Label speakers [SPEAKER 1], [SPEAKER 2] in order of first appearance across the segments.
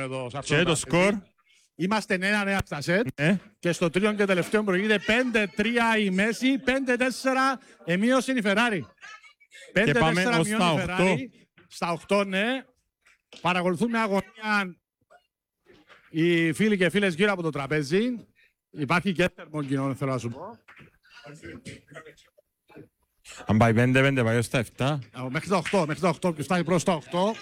[SPEAKER 1] εδώ.
[SPEAKER 2] Και το σκορ.
[SPEAKER 1] Είμαστε 9-9 στα σετ και στο τρίον και τελευταίο προηγείται 5-3 η Μέση, 5-4 εμείωσε η Φεράρι. 5-4 μειώνει η Φεράρι. Στα 8, ναι. Παρακολουθούν με αγωνία οι φίλοι και φίλες γύρω από το τραπέζι. Υπάρχει και θερμό κοινό, θέλω να σου πω.
[SPEAKER 2] Αν πάει 5-5 πάει ως τα 7.
[SPEAKER 1] Μέχρι τα 8, μέχρι τα 8 και φτάνει προς τα 8.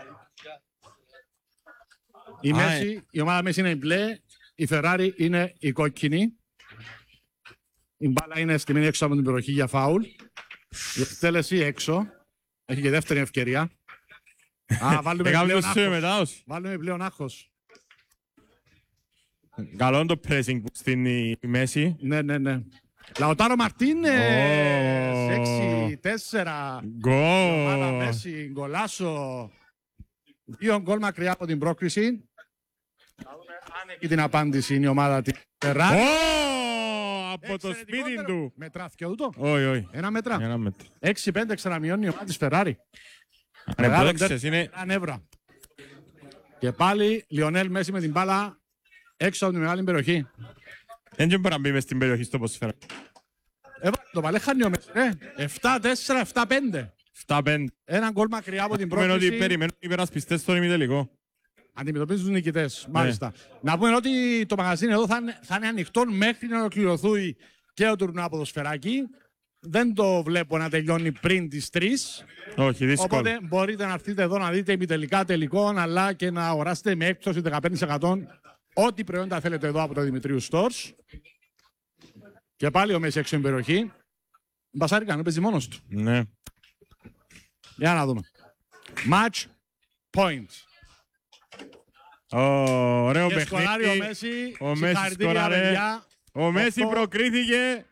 [SPEAKER 1] Η ομάδα Μέση είναι η μπλε, η Ferrari είναι η κόκκινη. Η μπάλα είναι στημένη έξω από την περιοχή για φάουλ. Η εκτέλεση έξω. Έχει και δεύτερη ευκαιρία. Βάλουμε πλέον άγχος.
[SPEAKER 2] Καλό είναι το pressing στην μέση.
[SPEAKER 1] Ναι. Λαοτάρο Μαρτίνες, 6-4.
[SPEAKER 2] Γκολ.
[SPEAKER 1] Μέση, γκολάσο. 2 γκολ μακριά από την πρόκριση. Να δούμε αν έχει την απάντηση η ομάδα της Ferrari.
[SPEAKER 2] Από το σπίτι του.
[SPEAKER 1] Μετράθηκε ούτω.
[SPEAKER 2] Όχι.
[SPEAKER 1] Ένα μέτρα. 6-5 ξαναμειώνει η ομάδα της Ferrari.
[SPEAKER 2] Είναι
[SPEAKER 1] νεύρα. Και πάλι Λιονέλ Μέση με την μπάλα έξω από τη μεγάλη περιοχή.
[SPEAKER 2] Δεν μπορεί να μπει μες στην περιοχή στο ποσφαίρα.
[SPEAKER 1] Το παλέ χάνει ο Μέση. 7-4, 7-5.
[SPEAKER 2] 7-5.
[SPEAKER 1] Ένα γκολ μακριά από την πρόκληση.
[SPEAKER 2] Περιμένουν οι υπερασπιστές στον ημιτελικό.
[SPEAKER 1] Αντιμετωπίζουν τους νικητές, μάλιστα. Να πούμε ότι το μαγαζίνι εδώ θα είναι ανοιχτό μέχρι να ολοκληρωθεί και ο τουρνουά ποδοσφαιράκι. Δεν το βλέπω να τελειώνει πριν τις 3.
[SPEAKER 2] Όχι, δύσκολο.
[SPEAKER 1] Οπότε μπορείτε να έρθετε εδώ να δείτε ημιτελικά τελικών, αλλά και να αγοράσετε με έκπτωση 15% ό,τι προϊόντα θέλετε εδώ από το Δημητρίου Stores. Και πάλι ο Μέση έξω στην περιοχή. Μπασάρι κάνει, παίζει μόνος του.
[SPEAKER 2] Ναι.
[SPEAKER 1] Για να δούμε. Match point.
[SPEAKER 2] Ωραίο
[SPEAKER 1] και σκοράρει ο Μέση.
[SPEAKER 2] Ο Μέση σκοράρε. Ο Μέση προκρίθηκε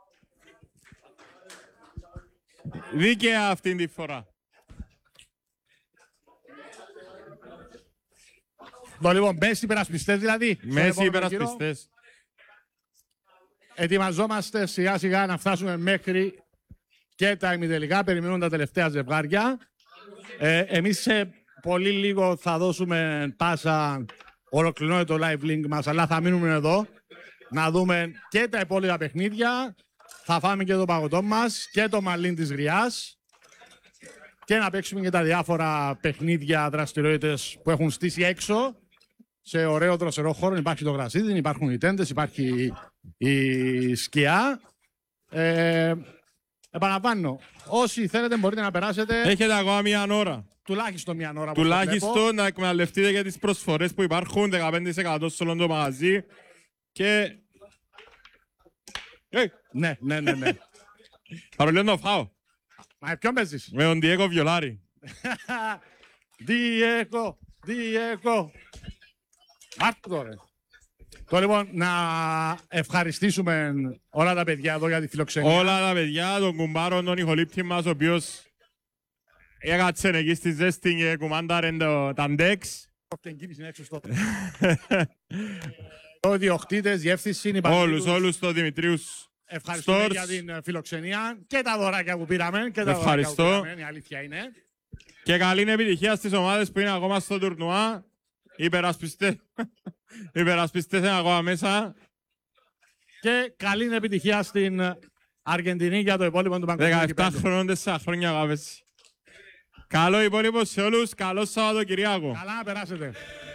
[SPEAKER 2] δίκαια αυτήν τη φορά.
[SPEAKER 1] Λοιπόν, Μέση υπερασπιστές δηλαδή.
[SPEAKER 2] Μέση υπερασπιστές.
[SPEAKER 1] Ετοιμαζόμαστε σιγά σιγά να φτάσουμε μέχρι και τα ημιτελικά. Περιμένουν τα τελευταία ζευγάρια. Εμείς σε πολύ λίγο θα δώσουμε πάσα, ολοκληρώνεται το live link μας, αλλά θα μείνουμε εδώ να δούμε και τα υπόλοιπα παιχνίδια. Θα φάμε και το παγωτό μας και το μαλλίν της γριάς και να παίξουμε και τα διάφορα παιχνίδια, δραστηριότητες που έχουν στήσει έξω σε ωραίο δροσερό χώρο. Υπάρχει το γρασίδι, υπάρχουν οι τέντες, υπάρχει η σκιά. Επαναλαμβάνω, όσοι θέλετε μπορείτε να περάσετε.
[SPEAKER 2] Έχετε ακόμα μία ώρα.
[SPEAKER 1] Τουλάχιστον μία ώρα.
[SPEAKER 2] Τουλάχιστον να εκμεταλλευτείτε για τις προσφορές που υπάρχουν, 15% σε όλο το μαγαζί. Και...
[SPEAKER 1] Ναι.
[SPEAKER 2] Παρολίγο να φάω.
[SPEAKER 1] Μα ποιον παίζεις?
[SPEAKER 2] Με τον Διέγκο Βιολάρη.
[SPEAKER 1] Διέγκο. Μάρτω τώρα. Λοιπόν, να ευχαριστήσουμε όλα τα παιδιά εδώ για τη φιλοξενία.
[SPEAKER 2] Όλα τα παιδιά, τον κουμπάρο, τον ηχολήπτη μας, ο οποίος έκατσε εκεί στη ζέστη και κουμάνταρε τα ντεξ.
[SPEAKER 1] Ο διοκτήτες, διεύθυνση,
[SPEAKER 2] όλους το Δημητρίους.
[SPEAKER 1] Ευχαριστούμε για την φιλοξενία και τα δωράκια που πήραμε.
[SPEAKER 2] Ευχαριστώ.
[SPEAKER 1] Η αλήθεια είναι.
[SPEAKER 2] Και καλή επιτυχία στις ομάδες που είναι ακόμα στο τουρνουά. Υπερασπιστές είναι ακόμα μέσα.
[SPEAKER 1] Και καλή επιτυχία στην Αργεντινή για το υπόλοιπο του παγκοσμίου.
[SPEAKER 2] 17 χρόνων, 4 χρόνια αγάπες. Καλό υπόλοιπο σε όλους. Καλό Σαββατοκυριακό.
[SPEAKER 1] Καλά να περάσετε.